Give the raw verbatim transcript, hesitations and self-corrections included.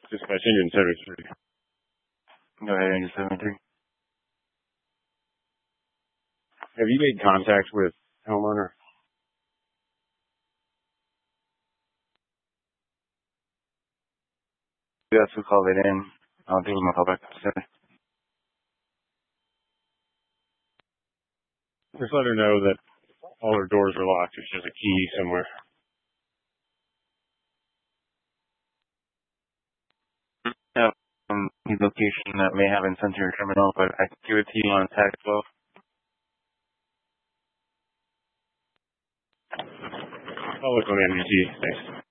Dispatch engine seventy-three. Go ahead, engine seventy-three. Have you made contact with homeowner? That's who called it in. I don't think we're gonna call back today. Just let her know that all her doors are locked. If she has a key somewhere. Yeah, um, the location that may have been sent to your terminal, but I can give it to you on tag twelve. I'll look on the M D T. Thanks.